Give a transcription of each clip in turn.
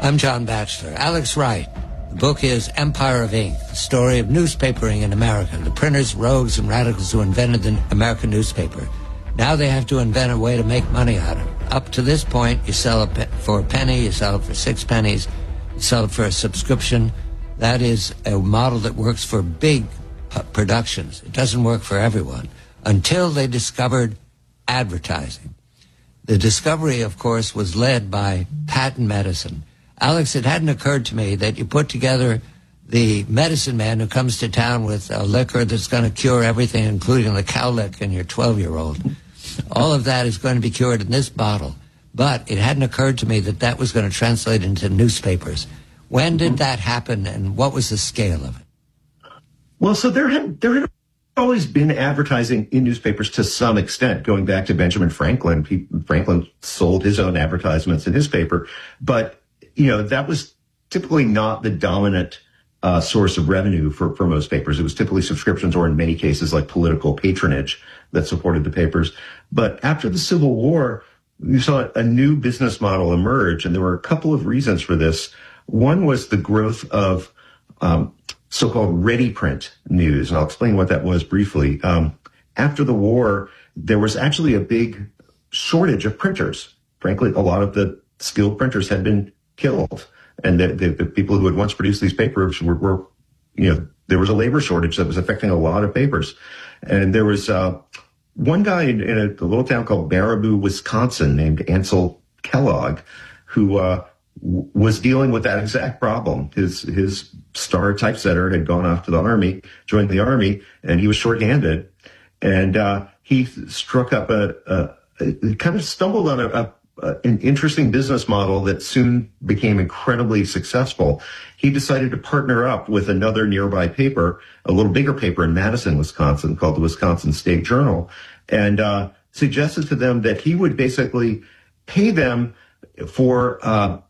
I'm John Batchelor. Alex Wright. The book is Empire of Ink, the story of newspapering in America, the printers, rogues, and radicals who invented the American newspaper. Now they have to invent a way to make money out of it. Up to this point, you sell it for a penny, you sell it for 6 pennies, you sell it for a subscription. That is a model that works for big productions. It doesn't work for everyone until they discovered advertising. The discovery, of course, was led by patent medicine. Alex, it hadn't occurred to me that you put together the medicine man who comes to town with a liquor that's going to cure everything, including the cowlick in your 12-year-old. All of that is going to be cured in this bottle. But it hadn't occurred to me that that was going to translate into newspapers. When did that happen, and what was the scale of it? Well, so there had always been advertising in newspapers to some extent, going back to Benjamin Franklin. Franklin sold his own advertisements in his paper, but that was typically not the dominant source of revenue for most papers. It was typically subscriptions or in many cases like political patronage that supported the papers. But after the Civil War, you saw a new business model emerge, and there were a couple of reasons for this. One was the growth of so-called ready print news, and I'll explain what that was briefly. After the war, there was actually a big shortage of printers. Frankly, a lot of the skilled printers had been killed, and the people who had once produced these papers were there was a labor shortage that was affecting a lot of papers. And there was one guy in a little town called Baraboo, Wisconsin, named Ansel Kellogg, who was dealing with that exact problem. His star typesetter had gone off to the Army, joined the Army, and he was shorthanded. And he struck up kind of stumbled on an interesting business model that soon became incredibly successful. He decided to partner up with another nearby paper, a little bigger paper in Madison, Wisconsin, called the Wisconsin State Journal, and suggested to them that he would basically pay them for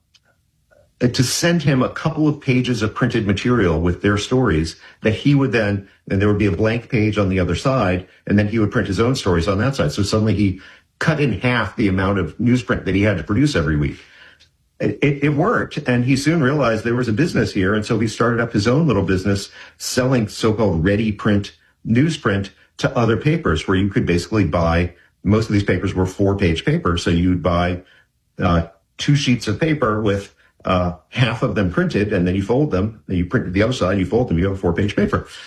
to send him a couple of pages of printed material with their stories that he would then, and there would be a blank page on the other side, and then he would print his own stories on that side. So suddenly he cut in half the amount of newsprint that he had to produce every week. It worked, and he soon realized there was a business here, and so he started up his own little business selling so-called ready print newsprint to other papers, where you could basically buy, most of these papers were 4-page papers, so you'd buy 2 sheets of paper with half of them printed, and then you fold them, and you print the other side, you fold them, you have a 4-page paper.